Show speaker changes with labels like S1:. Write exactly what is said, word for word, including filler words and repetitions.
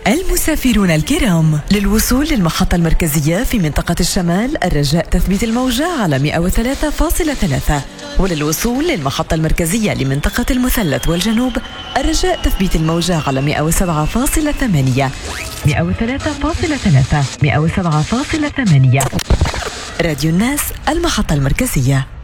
S1: المسافرون الكرام، للوصول للمحطة المركزية في منطقة الشمال الرجاء تثبيت الموجة على مئة وثلاثة فاصلة ثلاثة، وللوصول للمحطة المركزية لمنطقة المثلث والجنوب الرجاء تثبيت الموجة على مئة وسبعة فاصلة ثمانية. مئة وثلاثة فاصلة ثلاثة، مئة وسبعة فاصلة ثمانية. راديو الناس، المحطة المركزية.